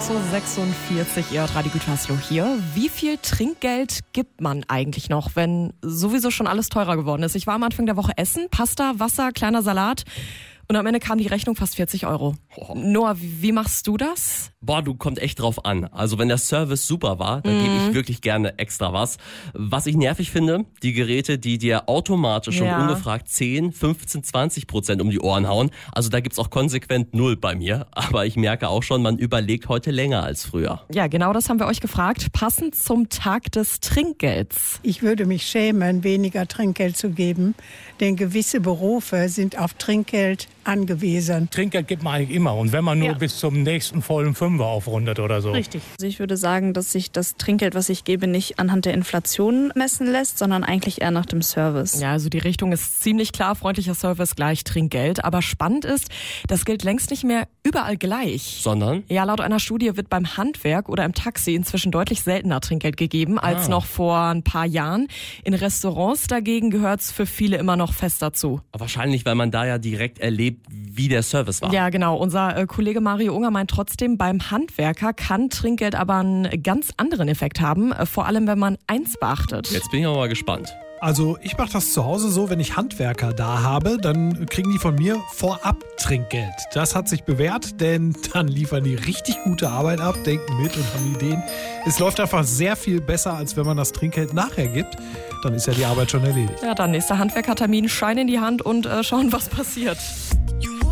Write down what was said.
8:46 Uhr, Radio Gütersloh hier. Wie viel Trinkgeld gibt man eigentlich noch, wenn sowieso schon alles teurer geworden ist? Ich war am Anfang der Woche essen, Pasta, Wasser, kleiner Salat. Und am Ende kam die Rechnung fast 40 Euro. Noah, wie machst du das? Du, kommt echt drauf an. Also wenn der Service super war, dann gebe ich wirklich gerne extra was. Was ich nervig finde, die Geräte, die dir automatisch und ungefragt 10, 15, 20% um die Ohren hauen. Also da gibt's auch konsequent 0 bei mir. Aber ich merke auch schon, man überlegt heute länger als früher. Ja, genau das haben wir euch gefragt. Passend zum Tag des Trinkgelds. Ich würde mich schämen, weniger Trinkgeld zu geben, denn gewisse Berufe sind auf Trinkgeld angewiesen. Trinkgeld gibt man eigentlich immer und wenn man nur bis zum nächsten vollen Fünfer aufrundet oder so. Richtig. Also ich würde sagen, dass sich das Trinkgeld, was ich gebe, nicht anhand der Inflation messen lässt, sondern eigentlich eher nach dem Service. Ja, also die Richtung ist ziemlich klar, freundlicher Service gleich Trinkgeld. Aber spannend ist, das gilt längst nicht mehr überall gleich. Sondern? Ja, laut einer Studie wird beim Handwerk oder im Taxi inzwischen deutlich seltener Trinkgeld gegeben als noch vor ein paar Jahren. In Restaurants dagegen gehört's für viele immer noch fest dazu. Wahrscheinlich, weil man da ja direkt erlebt, wie der Service war. Ja, genau. Unser Kollege Mario Unger meint trotzdem, beim Handwerker kann Trinkgeld aber einen ganz anderen Effekt haben. Vor allem, wenn man eins beachtet. Jetzt bin ich aber mal gespannt. Also ich mache das zu Hause so, wenn ich Handwerker da habe, dann kriegen die von mir vorab Trinkgeld. Das hat sich bewährt, denn dann liefern die richtig gute Arbeit ab, denken mit und haben Ideen. Es läuft einfach sehr viel besser, als wenn man das Trinkgeld nachher gibt. Dann ist ja die Arbeit schon erledigt. Ja, dann nächster Handwerkertermin, Schein in die Hand und schauen, was passiert.